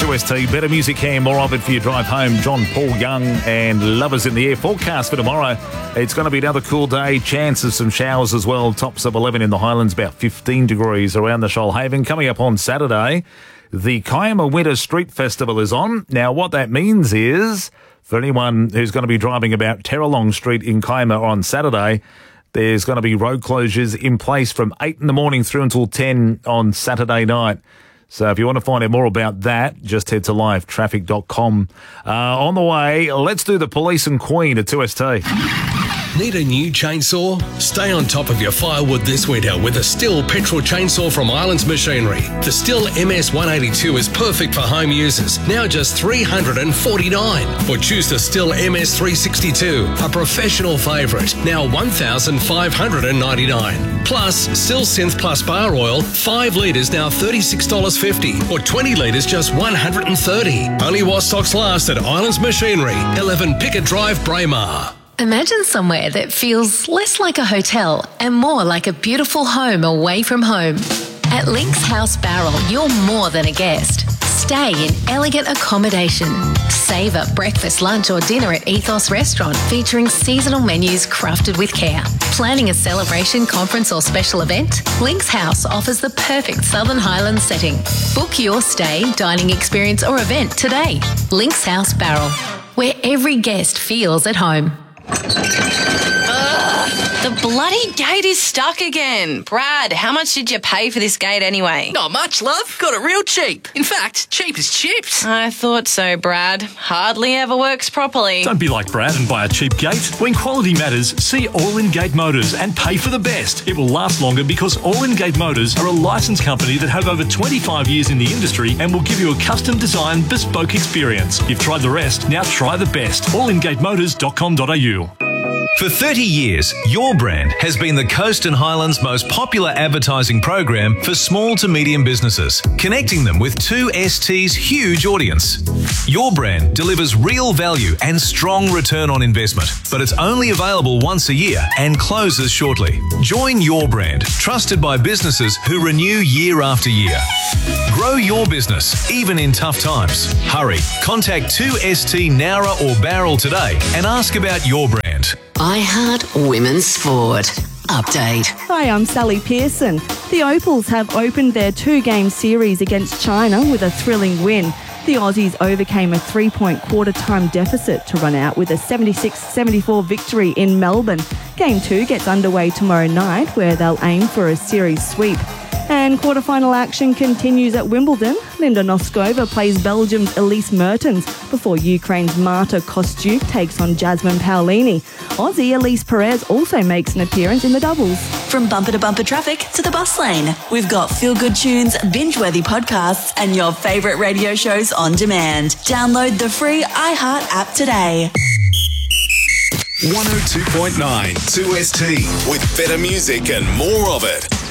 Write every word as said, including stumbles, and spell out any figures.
two S T. Better music here, more of it for your drive home. John Paul Young and Lovers in the Air. Forecast for tomorrow. It's going to be another cool day. Chance of some showers as well. Tops of eleven in the Highlands, about fifteen degrees around the Shoalhaven. Coming up on Saturday, the Kiama Winter Street Festival is on. Now, what that means is, for anyone who's going to be driving about Terralong Street in Kiama on Saturday, there's going to be road closures in place from eight in the morning through until ten on Saturday night. So if you want to find out more about that, just head to live traffic dot com. Uh, on the way, let's do the Police and Queen at two S T. Need a new chainsaw? Stay on top of your firewood this winter with a Stihl petrol chainsaw from Islands Machinery. The Stihl M S one eighty-two is perfect for home users, now just three hundred forty-nine dollars. Or choose the Stihl M S three sixty-two, a professional favourite, now one thousand five hundred ninety-nine dollars. Plus, Stihl Synth Plus Bar Oil, five litres now thirty-six dollars fifty, or twenty litres just one hundred thirty dollars. Only while stocks last at Islands Machinery, eleven Pickett Drive, Braemar. Imagine somewhere that feels less like a hotel and more like a beautiful home away from home. At Links House Barrel, you're more than a guest. Stay in elegant accommodation. Savour breakfast, lunch or dinner at Ethos Restaurant featuring seasonal menus crafted with care. Planning a celebration, conference or special event? Links House offers the perfect Southern Highlands setting. Book your stay, dining experience or event today. Links House Barrel, where every guest feels at home. Ugh, the bloody gate is stuck again. Brad, how much did you pay for this gate anyway? Not much, love. Got it real cheap. In fact, cheap as chips. I thought so, Brad. Hardly ever works properly. Don't be like Brad and buy a cheap gate. When quality matters, see All In Gate Motors and pay for the best. It will last longer because All In Gate Motors are a licensed company that have over twenty-five years in the industry and will give you a custom design, bespoke experience. You've tried the rest, now try the best. all in gate motors dot com dot a u. For thirty years, Your Brand has been the Coast and Highlands' most popular advertising program for small to medium businesses, connecting them with two S T's huge audience. Your Brand delivers real value and strong return on investment, but it's only available once a year and closes shortly. Join Your Brand, trusted by businesses who renew year after year. Grow your business, even in tough times. Hurry, contact two S T Nowra or Barrel today and ask about Your Brand. iHeart Women's Sport. Update. Hi, I'm Sally Pearson. The Opals have opened their two-game series against China with a thrilling win. The Aussies overcame a three-point quarter-time deficit to run out with a seventy-six seventy-four victory in Melbourne. Game two gets underway tomorrow night, where they'll aim for a series sweep. And quarter-final action continues at Wimbledon. Linda Noskova plays Belgium's Elise Mertens before Ukraine's Marta Kostyuk takes on Jasmine Paolini. Aussie Elise Perez also makes an appearance in the doubles. From bumper to bumper traffic to the bus lane, we've got feel-good tunes, binge-worthy podcasts and your favourite radio shows on demand. Download the free iHeart app today. one oh two point nine two S T with better music and more of it.